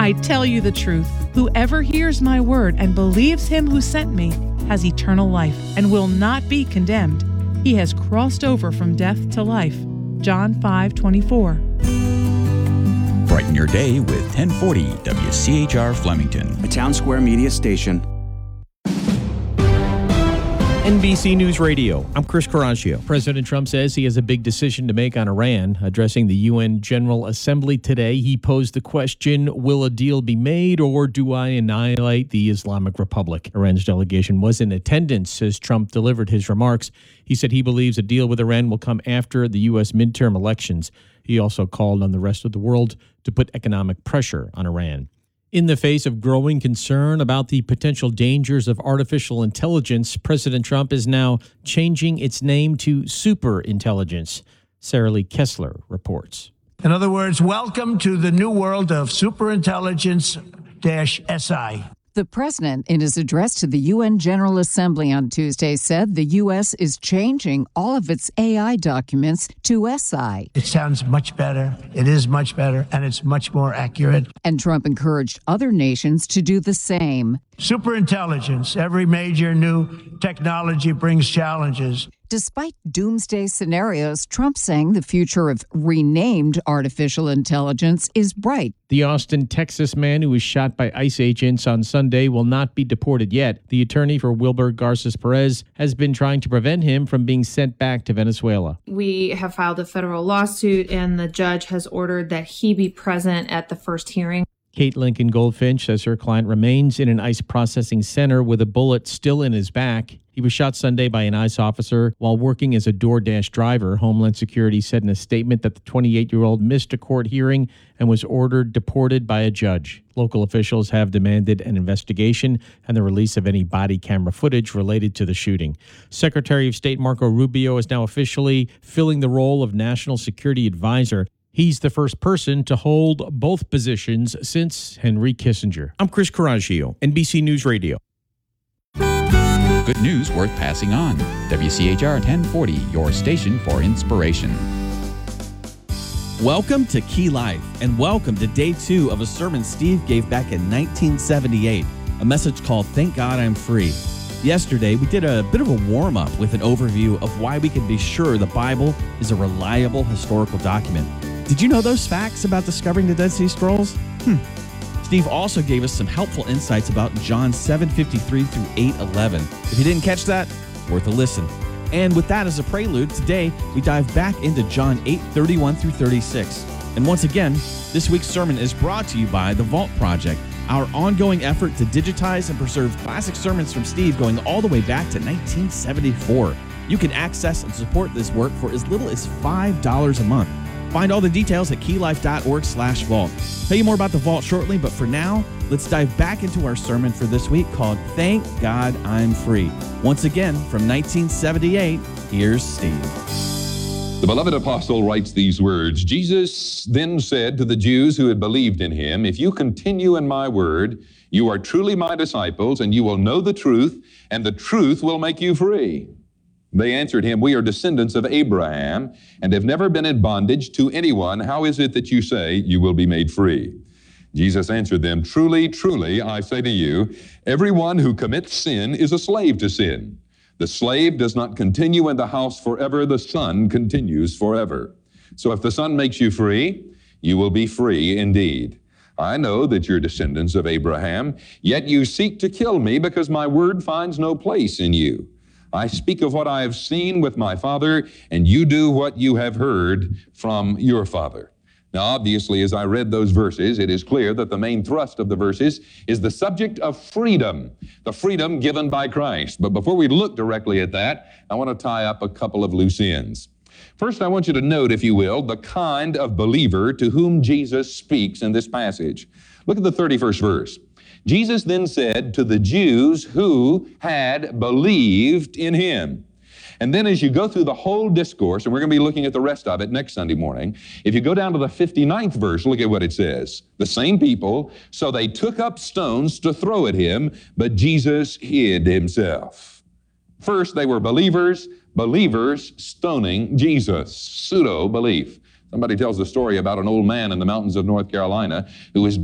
I tell you the truth, whoever hears my word and believes him who sent me has eternal life and will not be condemned. He has crossed over from death to life. John 5:24. Brighten your day with 1040 WCHR Flemington, a Town Square Media station. NBC News Radio, I'm Chris Coraggio. President Trump says he has a big decision to make on Iran. Addressing the UN General Assembly today, he posed the question, will a deal be made or do I annihilate the Islamic Republic? Iran's delegation was in attendance as Trump delivered his remarks. He said he believes a deal with Iran will come after the U.S. midterm elections. He also called on the rest of the world to put economic pressure on Iran. In the face of growing concern about the potential dangers of artificial intelligence, President Trump is now changing its name to superintelligence. Sarah Lee Kessler reports. In other words, welcome to the new world of superintelligence-SI. The president, in his address to the UN General Assembly on Tuesday, said the U.S. is changing all of its AI documents to SI. It sounds much better, it is much better, and it's much more accurate. And Trump encouraged other nations to do the same. Superintelligence. Every major new technology brings challenges. Despite doomsday scenarios, Trump saying the future of renamed artificial intelligence is bright. The Austin, Texas man who was shot by ICE agents on Sunday will not be deported yet. The attorney for Wilber Garces Perez has been trying to prevent him from being sent back to Venezuela. We have filed a federal lawsuit, and the judge has ordered that he be present at the first hearing. Kate Lincoln Goldfinch says her client remains in an ICE processing center with a bullet still in his back. He was shot Sunday by an ICE officer while working as a DoorDash driver. Homeland Security said in a statement that the 28-year-old missed a court hearing and was ordered deported by a judge. Local officials have demanded an investigation and the release of any body camera footage related to the shooting. Secretary of State Marco Rubio is now officially filling the role of National Security Advisor. He's the first person to hold both positions since Henry Kissinger. I'm Chris Coraggio, NBC News Radio. Good news worth passing on. WCHR 1040, your station for inspiration. Welcome to Key Life, and welcome to day 2 of a sermon Steve gave back in 1978, a message called Thank God I'm Free. Yesterday, we did a bit of a warm-up with an overview of why we can be sure the Bible is a reliable historical document. Did you know those facts about discovering the Dead Sea Scrolls? Steve also gave us some helpful insights about John 7:53 through 8:11. If you didn't catch that, worth a listen. And with that as a prelude, today we dive back into John 8:31 through 36. And once again, this week's sermon is brought to you by The Vault Project, our ongoing effort to digitize and preserve classic sermons from Steve going all the way back to 1974. You can access and support this work for as little as $5 a month. Find all the details at keylife.org/vault. Tell you more about the Vault shortly, but for now, let's dive back into our sermon for this week called Thank God I'm Free. Once again, from 1978, here's Steve. The beloved apostle writes these words, Jesus then said to the Jews who had believed in him, if you continue in my word, you are truly my disciples, and you will know the truth, and the truth will make you free. They answered him, we are descendants of Abraham and have never been in bondage to anyone. How is it that you say you will be made free? Jesus answered them, truly, truly, I say to you, everyone who commits sin is a slave to sin. The slave does not continue in the house forever. The son continues forever. So if the son makes you free, you will be free indeed. I know that you're descendants of Abraham, yet you seek to kill me because my word finds no place in you. I speak of what I have seen with my father, and you do what you have heard from your father. Now, obviously, as I read those verses, it is clear that the main thrust of the verses is the subject of freedom, the freedom given by Christ. But before we look directly at that, I want to tie up a couple of loose ends. First, I want you to note, if you will, the kind of believer to whom Jesus speaks in this passage. Look at the 31st verse. Jesus then said to the Jews who had believed in him. And then as you go through the whole discourse, and we're going to be looking at the rest of it next Sunday morning, if you go down to the 59th verse, look at what it says. The same people, so they took up stones to throw at him, but Jesus hid himself. First, they were believers stoning Jesus. Pseudo-belief. Somebody tells a story about an old man in the mountains of North Carolina who was